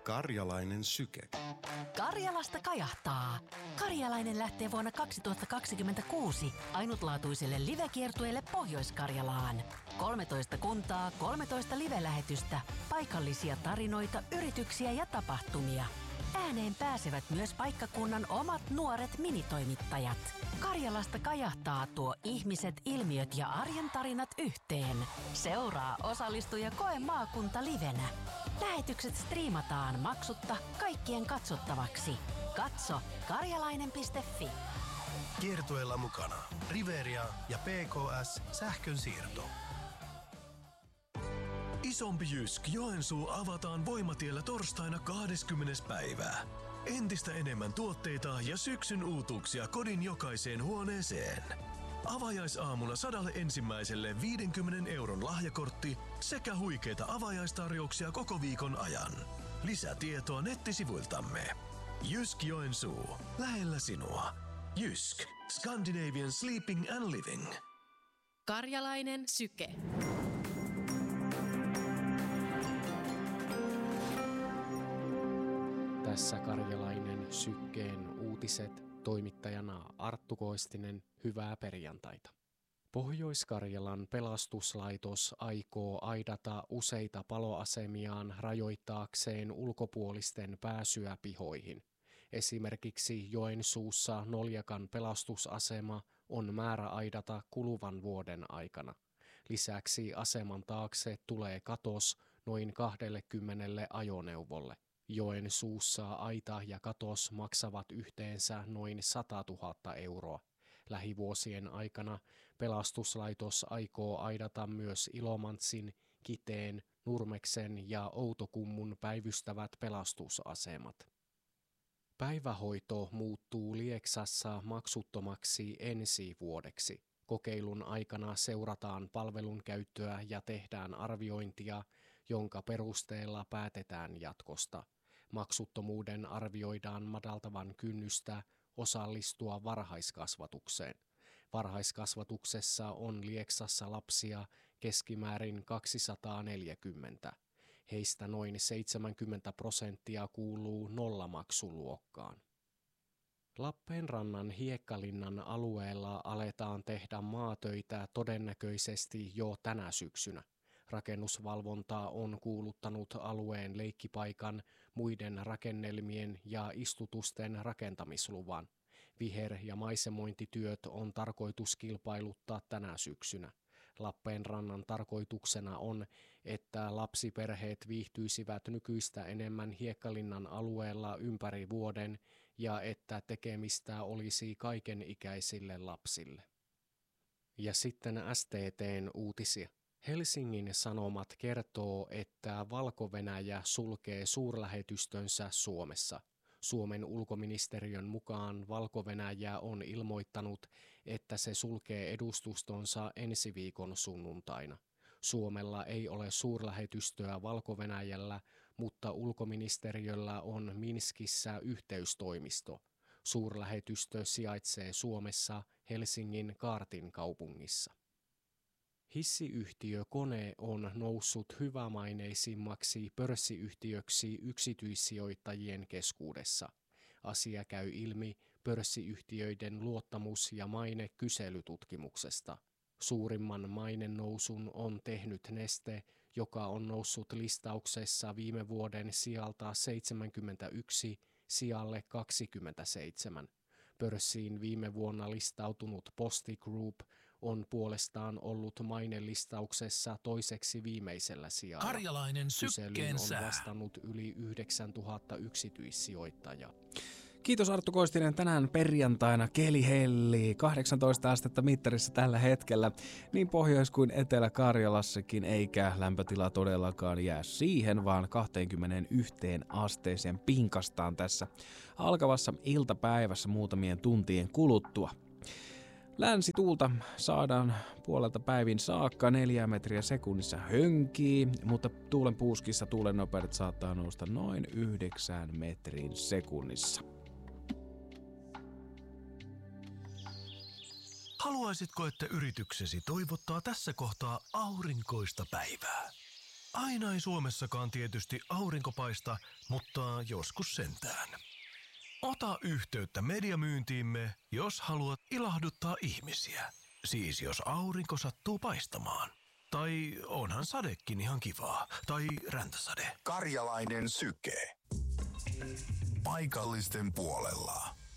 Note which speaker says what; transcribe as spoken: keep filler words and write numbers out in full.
Speaker 1: Karjalainen syke.
Speaker 2: Karjalasta kajahtaa. Karjalainen lähtee vuonna kaksituhattakaksikymmentäkuusi ainutlaatuiselle livekiertueelle Pohjois-Karjalaan. kolmetoista kuntaa, kolmetoista live-lähetystä, paikallisia tarinoita, yrityksiä ja tapahtumia. Ääneen pääsevät myös paikkakunnan omat nuoret minitoimittajat. Karjalasta kajahtaa tuo ihmiset, ilmiöt ja arjen tarinat yhteen. Seuraa, osallistu ja koe maakunta livenä. Lähetykset striimataan maksutta kaikkien katsottavaksi. Katso karjalainen piste fi.
Speaker 3: Kiertueella mukana Riveria ja P K S Sähkönsiirto. Isompi Jysk Joensuu avataan Voimatiellä torstaina kahdeskymmenes päivää. Entistä enemmän tuotteita ja syksyn uutuuksia kodin jokaiseen huoneeseen. Avajaisaamuna sadalle ensimmäiselle viidenkymmenen euron lahjakortti sekä huikeita avajaistarjouksia koko viikon ajan. Lisätietoa nettisivuiltamme. Jysk Joensuu. Lähellä sinua. Jysk. Scandinavian Sleeping and Living.
Speaker 4: Karjalainen syke.
Speaker 5: Tässä Karjalainen sykkeen uutiset, toimittajana Arttu Koistinen, hyvää perjantaita. Pohjois-Karjalan pelastuslaitos aikoo aidata useita paloasemiaan rajoittaakseen ulkopuolisten pääsyä pihoihin. Esimerkiksi Joensuussa Noljakan pelastusasema on määrä aidata kuluvan vuoden aikana. Lisäksi aseman taakse tulee katos noin kaksikymmentä ajoneuvolle. Joensuussa aita ja katos maksavat yhteensä noin satatuhatta euroa. Lähivuosien aikana pelastuslaitos aikoo aidata myös Ilomantsin, Kiteen, Nurmeksen ja Outokummun päivystävät pelastusasemat. Päivähoito muuttuu Lieksassa maksuttomaksi ensi vuodeksi. Kokeilun aikana seurataan palvelun käyttöä ja tehdään arviointia, jonka perusteella päätetään jatkosta. Maksuttomuuden arvioidaan madaltavan kynnystä osallistua varhaiskasvatukseen. Varhaiskasvatuksessa on Lieksassa lapsia keskimäärin kaksisataaneljäkymmentä. Heistä noin seitsemänkymmentä prosenttia kuuluu nollamaksuluokkaan. Lappeenrannan Hiekkalinnan alueella aletaan tehdä maatöitä todennäköisesti jo tänä syksynä. Rakennusvalvonta on kuuluttanut alueen leikkipaikan, muiden rakennelmien ja istutusten rakentamisluvan. Viher- ja maisemointityöt on tarkoitus kilpailuttaa tänä syksynä. Lappeenrannan tarkoituksena on, että lapsiperheet viihtyisivät nykyistä enemmän Hiekkalinnan alueella ympäri vuoden ja että tekemistä olisi kaikenikäisille lapsille. Ja sitten S T T:n uutisia. Helsingin Sanomat kertoo, että Valko-Venäjä sulkee suurlähetystönsä Suomessa. Suomen ulkoministeriön mukaan Valko-Venäjä on ilmoittanut, että se sulkee edustustonsa ensi viikon sunnuntaina. Suomella ei ole suurlähetystöä Valko-Venäjällä, mutta ulkoministeriöllä on Minskissä yhteystoimisto. Suurlähetystö sijaitsee Suomessa Helsingin Kaartin kaupungissa. Hissiyhtiö Kone on noussut hyvämaineisimmaksi pörssiyhtiöksi yksityissijoittajien keskuudessa. Asia käy ilmi pörssiyhtiöiden luottamus- ja maine kyselytutkimuksesta. Suurimman mainennousun on tehnyt Neste, joka on noussut listauksessa viime vuoden sijalta seitsemänkymmentäyksi sijalle kaksikymmentäseitsemän. Pörssiin viime vuonna listautunut Posti Group on puolestaan ollut mainelistauksessa toiseksi viimeisellä sijalla.
Speaker 3: Karjalainen sykkeen
Speaker 5: on
Speaker 3: sää.
Speaker 5: vastannut yli yhdeksäntuhatta yksityissijoittajaa.
Speaker 6: Kiitos Arttu Koistinen. Tänään perjantaina keli hellii, kahdeksantoista astetta mittarissa tällä hetkellä, niin Pohjois- kuin Etelä-Karjalassakin, eikä lämpötila todellakaan jää siihen, vaan kaksikymmentäyksi asteeseen pinkastaan tässä alkavassa iltapäivässä muutamien tuntien kuluttua. Länsituulta saadaan puolelta päivin saakka neljä metriä sekunnissa hönkii, mutta tuulen puuskissa tuulen nopeudet saattaa nousta noin yhdeksän metrin sekunnissa.
Speaker 3: Haluaisitko, että yrityksesi toivottaa tässä kohtaa aurinkoista päivää? Aina ei Suomessakaan tietysti aurinko paista, mutta joskus sentään. Ota yhteyttä mediamyyntiimme, jos haluat ilahduttaa ihmisiä. Siis jos aurinko sattuu paistamaan. Tai onhan sadekin ihan kivaa. Tai räntäsade.
Speaker 1: Karjalainen syke. Paikallisten puolella.